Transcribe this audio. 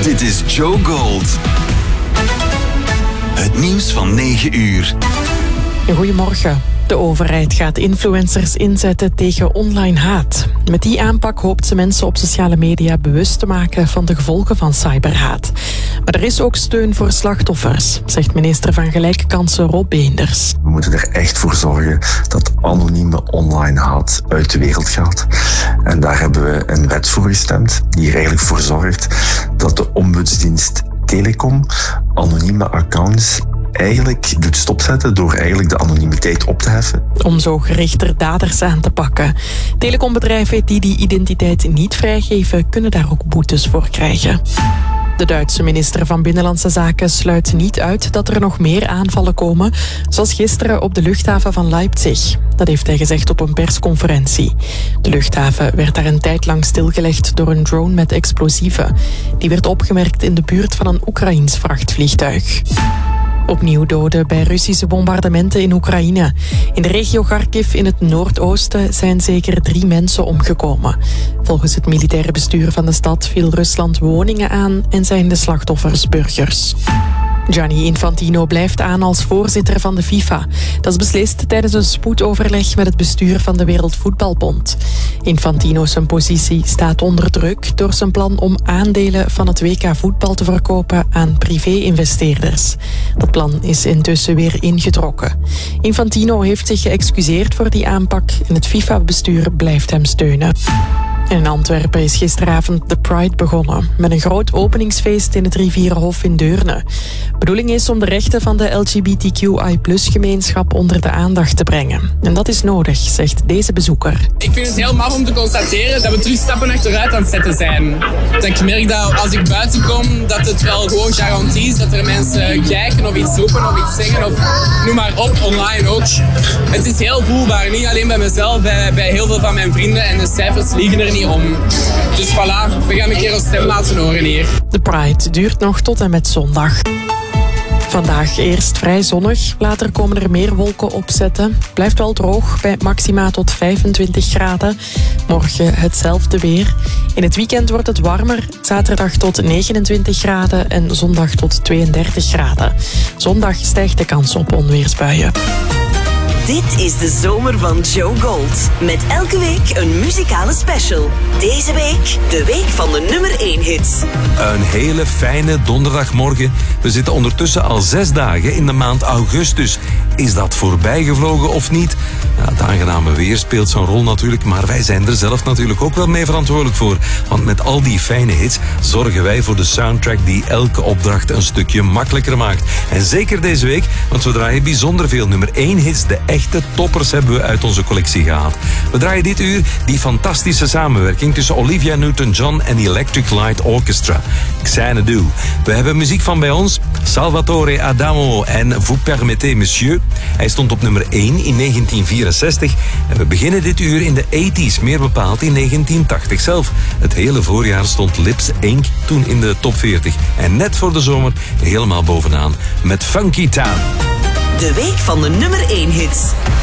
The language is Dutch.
Dit is Joe Gold. Het nieuws van 9 uur. Goedemorgen. De overheid gaat influencers inzetten tegen online haat. Met die aanpak hoopt ze mensen op sociale media bewust te maken van de gevolgen van cyberhaat. Maar er is ook steun voor slachtoffers, zegt minister van Gelijke Kansen Rob Beenders. We moeten er echt voor zorgen dat anonieme online haat uit de wereld gaat. En daar hebben we een wet voor gestemd die er eigenlijk voor zorgt dat de ombudsdienst Telecom anonieme accounts eigenlijk doet stopzetten door eigenlijk de anonimiteit op te heffen. Om zo gerichter daders aan te pakken. Telecombedrijven die identiteit niet vrijgeven, kunnen daar ook boetes voor krijgen. De Duitse minister van Binnenlandse Zaken sluit niet uit dat er nog meer aanvallen komen, zoals gisteren op de luchthaven van Leipzig. Dat heeft hij gezegd op een persconferentie. De luchthaven werd daar een tijd lang stilgelegd door een drone met explosieven. Die werd opgemerkt in de buurt van een Oekraïens vrachtvliegtuig. Opnieuw doden bij Russische bombardementen in Oekraïne. In de regio Kharkiv in het noordoosten zijn zeker 3 mensen omgekomen. Volgens het militaire bestuur van de stad viel Rusland woningen aan en zijn de slachtoffers burgers. Gianni Infantino blijft aan als voorzitter van de FIFA. Dat is beslist tijdens een spoedoverleg met het bestuur van de Wereldvoetbalbond. Infantino's positie staat onder druk door zijn plan om aandelen van het WK voetbal te verkopen aan privé-investeerders. Dat plan is intussen weer ingetrokken. Infantino heeft zich geëxcuseerd voor die aanpak en het FIFA-bestuur blijft hem steunen. In Antwerpen is gisteravond de Pride begonnen, met een groot openingsfeest in het Rivierenhof in Deurne. Bedoeling is om de rechten van de LGBTQI+-gemeenschap onder de aandacht te brengen. En dat is nodig, zegt deze bezoeker. Ik vind het heel maf om te constateren dat we terug stappen achteruit aan het zetten zijn. Dat ik merk dat als ik buiten kom, dat het wel gewoon garantie is dat er mensen kijken of iets roepen of iets zeggen of noem maar op, online ook. Het is heel voelbaar, niet alleen bij mezelf, bij heel veel van mijn vrienden en de cijfers liegen er niet om. Dus voilà, we gaan een keer ons stem laten horen hier. De Pride duurt nog tot en met zondag. Vandaag eerst vrij zonnig, later komen er meer wolken opzetten. Blijft wel droog bij maxima tot 25 graden. Morgen hetzelfde weer. In het weekend wordt het warmer, zaterdag tot 29 graden en zondag tot 32 graden. Zondag stijgt de kans op onweersbuien. Dit is de zomer van Joe Gold. Met elke week een muzikale special. Deze week de week van de nummer 1 hits. Een hele fijne donderdagmorgen. We zitten ondertussen al 6 dagen in de maand augustus. Is dat voorbijgevlogen of niet? Ja, het aangename weer speelt zo'n rol natuurlijk, maar wij zijn er zelf natuurlijk ook wel mee verantwoordelijk voor. Want met al die fijne hits zorgen wij voor de soundtrack die elke opdracht een stukje makkelijker maakt. En zeker deze week, want we draaien bijzonder veel nummer 1 hits. De echte toppers hebben we uit onze collectie gehaald. We draaien dit uur die fantastische samenwerking tussen Olivia Newton-John en Electric Light Orchestra. Xanadu. We hebben muziek van bij ons, Salvatore Adamo en Vous permettez monsieur. Hij stond op nummer 1 in 1964 en we beginnen dit uur in de 80s, meer bepaald in 1980 zelf. Het hele voorjaar stond Lips Inc. toen in de top 40 en net voor de zomer helemaal bovenaan met Funky Town. De week van de nummer 1 hits.